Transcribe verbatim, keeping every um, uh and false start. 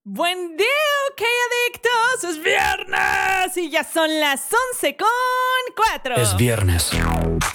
Buen día, ok adictos, es viernes y ya son las once con cuatro. Es viernes.